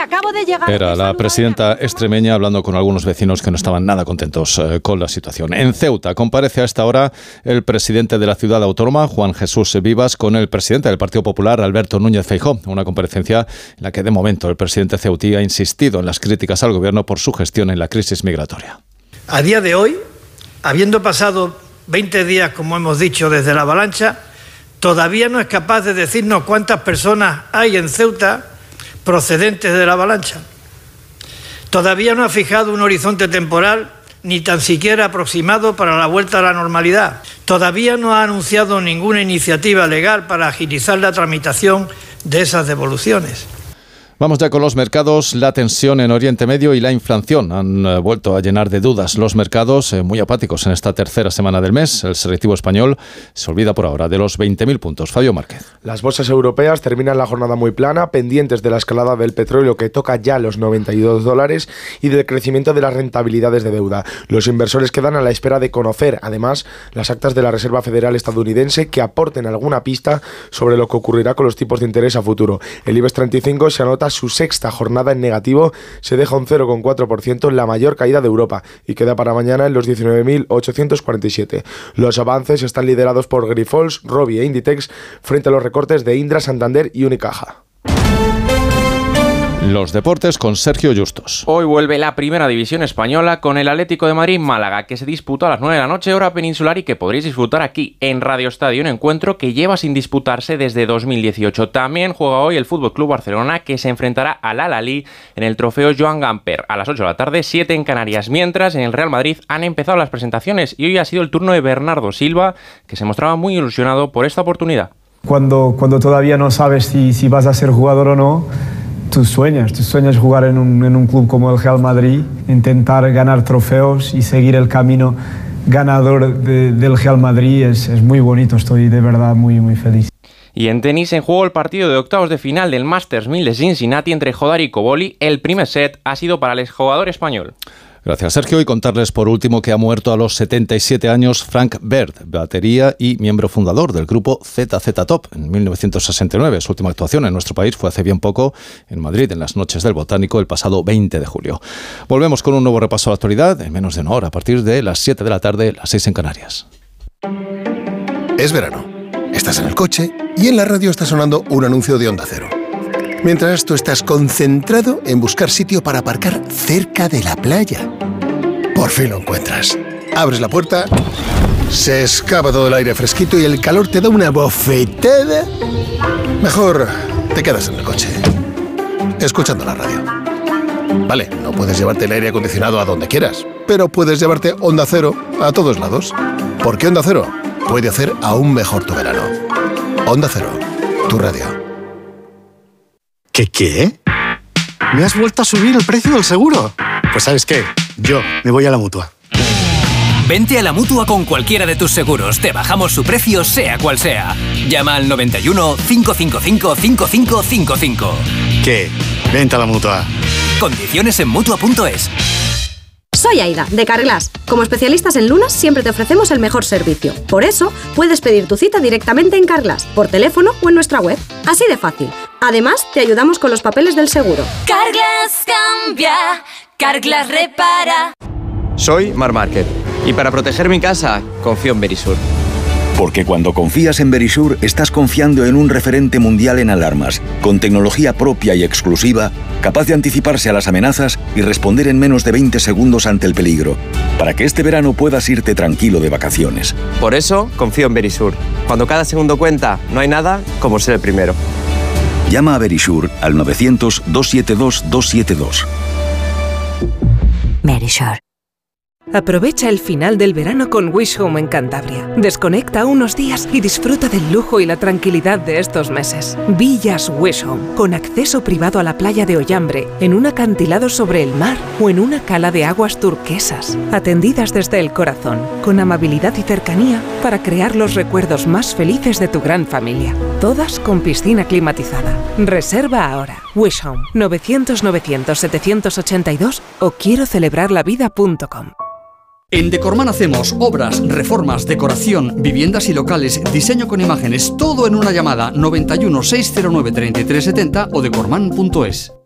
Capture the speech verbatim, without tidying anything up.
acabo de llegar. Era la presidenta extremeña hablando con algunos vecinos que no estaban nada contentos eh, con la situación. En Ceuta comparece a esta hora el presidente de la ciudad autónoma, Juan Jesús Vivas, con el presidente del Partido Popular, Alberto Núñez Feijóo. Una comparecencia en la que de momento el presidente ceutí ha insistido en las críticas al gobierno por su gestión en la crisis migratoria. A día de hoy, habiendo pasado veinte días, como hemos dicho, desde la avalancha, todavía no es capaz de decirnos cuántas personas hay en Ceuta procedentes de la avalancha. Todavía no ha fijado un horizonte temporal ni tan siquiera aproximado para la vuelta a la normalidad. Todavía no ha anunciado ninguna iniciativa legal para agilizar la tramitación de esas devoluciones. Vamos ya con los mercados. La tensión en Oriente Medio y la inflación han eh, vuelto a llenar de dudas los mercados, eh, muy apáticos en esta tercera semana del mes. El selectivo español se olvida por ahora de los veinte mil puntos. Fabio Márquez. Las bolsas europeas terminan la jornada muy plana, pendientes de la escalada del petróleo que toca ya los noventa y dos dólares y del crecimiento de las rentabilidades de deuda. Los inversores quedan a la espera de conocer, además, las actas de la Reserva Federal estadounidense que aporten alguna pista sobre lo que ocurrirá con los tipos de interés a futuro. El IBEX treinta y cinco se anota su sexta jornada en negativo, se deja un cero coma cuatro por ciento, la mayor caída de Europa, y queda para mañana en los diecinueve mil ochocientos cuarenta y siete. Los avances están liderados por Grifols, Robi e Inditex frente a los recortes de Indra, Santander y Unicaja. Los deportes con Sergio Justos. Hoy vuelve la primera división española con el Atlético de Madrid-Málaga, que se disputó a las nueve de la noche, hora peninsular, y que podréis disfrutar aquí en Radio Estadio, un encuentro que lleva sin disputarse desde dos mil dieciocho. También juega hoy el F C Barcelona, que se enfrentará al Al-Ahly en el trofeo Joan Gamper a las ocho de la tarde, siete en Canarias. Mientras, en el Real Madrid han empezado las presentaciones y hoy ha sido el turno de Bernardo Silva, que se mostraba muy ilusionado por esta oportunidad. Cuando, cuando todavía no sabes si, si vas a ser jugador o no, tú sueñas, tú sueñas jugar en un, en un club como el Real Madrid, intentar ganar trofeos y seguir el camino ganador de, del Real Madrid es, es muy bonito, estoy de verdad muy, muy feliz. Y en tenis, en juego el partido de octavos de final del Masters mil de Cincinnati entre Jodar y Cobolli. El primer set ha sido para el exjugador español. Gracias, Sergio. Y contarles por último que ha muerto a los setenta y siete años Frank Baird, batería y miembro fundador del grupo Z Z Top en mil novecientos sesenta y nueve. Su última actuación en nuestro país fue hace bien poco en Madrid, en las Noches del Botánico, el pasado veinte de julio. Volvemos con un nuevo repaso a la actualidad en menos de una hora, a partir de las siete de la tarde, las seis en Canarias. Es verano. Estás en el coche y en la radio está sonando un anuncio de Onda Cero. Mientras tú estás concentrado en buscar sitio para aparcar cerca de la playa. Por fin lo encuentras. Abres la puerta, se escapa todo el aire fresquito y el calor te da una bofetada. Mejor te quedas en el coche, escuchando la radio. Vale, no puedes llevarte el aire acondicionado a donde quieras, pero puedes llevarte Onda Cero a todos lados. Porque Onda Cero puede hacer aún mejor tu verano. Onda Cero, tu radio. ¿Qué qué? ¿Me has vuelto a subir el precio del seguro? Pues ¿sabes qué? Yo me voy a la Mutua. Vente a la Mutua con cualquiera de tus seguros. Te bajamos su precio, sea cual sea. Llama al noventa y uno, cinco cinco cinco, cinco cinco cinco cinco. ¿Qué? Vente a la Mutua. Condiciones en Mutua punto es. Soy Aida, de Carglass. Como especialistas en lunas, siempre te ofrecemos el mejor servicio. Por eso, puedes pedir tu cita directamente en Carglass, por teléfono o en nuestra web. Así de fácil. Además, te ayudamos con los papeles del seguro. Carglass cambia, Carglass repara. Soy Mar Márquez y para proteger mi casa, confío en Verisur. Porque cuando confías en Verisur, estás confiando en un referente mundial en alarmas, con tecnología propia y exclusiva, capaz de anticiparse a las amenazas y responder en menos de veinte segundos ante el peligro, para que este verano puedas irte tranquilo de vacaciones. Por eso, confío en Verisur. Cuando cada segundo cuenta, no hay nada como ser el primero. Llama a Verisur al novecientos, doscientos setenta y dos, doscientos setenta y dos. Verisur. Aprovecha el final del verano con Wish Home en Cantabria. Desconecta unos días y disfruta del lujo y la tranquilidad de estos meses. Villas Wish Home, con acceso privado a la playa de Ollambre, en un acantilado sobre el mar o en una cala de aguas turquesas. Atendidas desde el corazón, con amabilidad y cercanía para crear los recuerdos más felices de tu gran familia. Todas con piscina climatizada. Reserva ahora. Wish Home, novecientos, novecientos, setecientos ochenta y dos o quiero celebrar la vida punto com. En Decorman hacemos obras, reformas, decoración, viviendas y locales, diseño con imágenes, todo en una llamada noventa y uno, seiscientos nueve, treinta y tres setenta o decorman punto es.